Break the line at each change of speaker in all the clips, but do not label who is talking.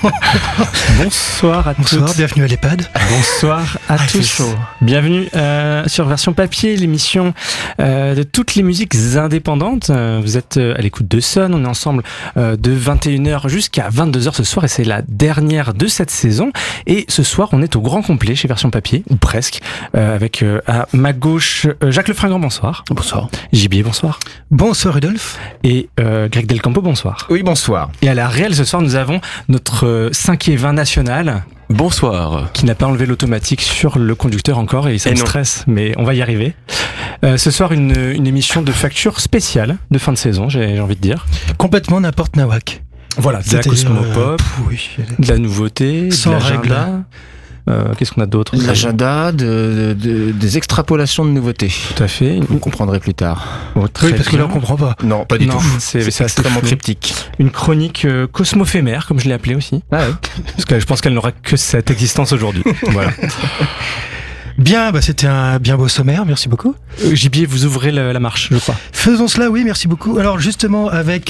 Bonsoir à tous.
Bonsoir, bienvenue à l'EHPAD.
Bonsoir à tous. Bienvenue sur Version Papier, l'émission de toutes les musiques indépendantes. Vous êtes à l'écoute de Sun. On est ensemble de 21h jusqu'à 22h ce soir et c'est la dernière de cette saison. Et ce soir, on est au grand complet chez Version Papier, ou presque, avec à ma gauche Jacques Lefringant, bonsoir.
Bonsoir.
JB, bonsoir.
Bonsoir Rudolf.
Et Greg Del Campo, bonsoir.
Oui, bonsoir.
Et à la réelle, ce soir, nous avons notre 5 et 20 national.
Bonsoir.
Qui n'a pas enlevé l'automatique sur le conducteur encore et ça me stresse, mais on va y arriver. Ce soir, une émission de facture spéciale de fin de saison, j'ai envie de dire.
Complètement n'importe nawak.
Voilà, de la cosmopop, de la nouveauté,
sans
de l'agenda. Qu'est-ce qu'on a d'autre ?
L'agenda, des extrapolations de nouveautés.
Tout à fait.
Vous comprendrez plus tard.
Oh,
oui, parce que là on comprend pas.
Non, pas du tout.
C'est
extrêmement cryptique.
Une chronique cosmophémère, comme je l'ai appelée aussi.
Ah ouais.
Parce que je pense qu'elle n'aura que cette existence aujourd'hui. Voilà.
Bien, c'était un bien beau sommaire, merci beaucoup.
Gibier, vous ouvrez la marche, je crois.
Faisons cela, oui, merci beaucoup. Alors justement, avec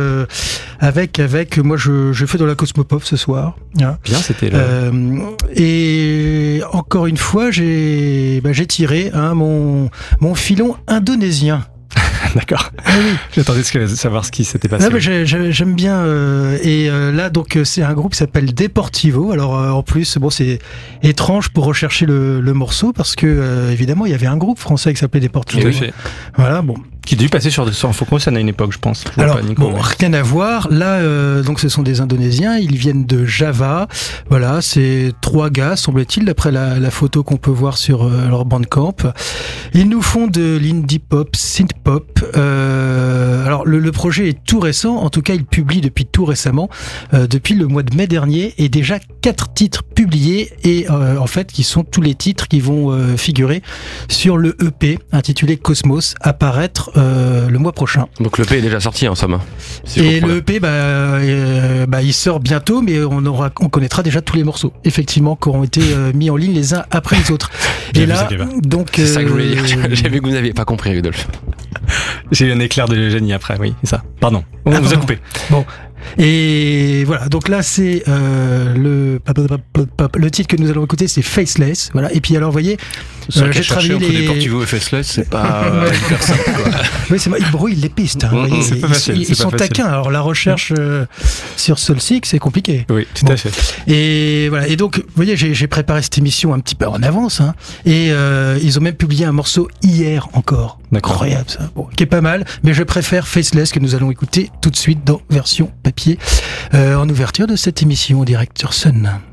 moi je fais de la cosmopop ce soir.
Bien, c'était là.
Et encore une fois, j'ai tiré mon filon indonésien.
D'accord.
Ah oui.
J'attendais de savoir ce qui s'était passé.
Non, mais j'aime bien. Là, donc, c'est un groupe qui s'appelle Deportivo. Alors, en plus, c'est étrange pour rechercher le morceau parce que, évidemment, il y avait un groupe français qui s'appelait Deportivo.
Tout à fait.
Voilà, bon.
Qui a dû passer sur Focus à une époque, je pense.
Alors, rien à voir. Là, donc, ce sont des Indonésiens. Ils viennent de Java. Voilà, c'est 3 gars, semble-t-il, d'après la photo qu'on peut voir sur leur Bandcamp. Ils nous font de l'indie pop, synth pop. Alors, le projet est tout récent. En tout cas, ils publient depuis tout récemment, depuis le mois de mai dernier, et déjà 4 titres publiés. Et en fait, qui sont tous les titres qui vont figurer sur le EP intitulé Cosmos, apparaître le mois prochain.
Donc l'EP est déjà sorti en somme.
Et le EP, il sort bientôt, mais on connaîtra déjà tous les morceaux, effectivement, qui auront été mis en ligne les uns après les autres. Et là, donc,
c'est ça que je voulais dire. J'ai vu que vous n'aviez pas compris, Rudolf.
J'ai eu un éclair de génie après, oui, c'est ça. Pardon, on vous a coupé.
Bon. Et voilà, donc là c'est le titre que nous allons écouter, c'est Faceless. Voilà. Et puis alors, vous voyez,
j'ai travaillé entre Deportivo et Faceless, c'est pas hyper simple, quoi.
Oui, ils brouillent les pistes. Hein.
C'est pas facile.
Ils sont taquins. Alors la recherche sur Soulseek, c'est compliqué.
Oui, tout à fait.
Et voilà. Et donc, vous voyez, j'ai préparé cette émission un petit peu en avance. Hein. Et ils ont même publié un morceau hier encore. Incroyable ça. Bon, qui est pas mal, mais je préfère Faceless que nous allons écouter tout de suite dans Version Papier en ouverture de cette émission au direct sur Sun.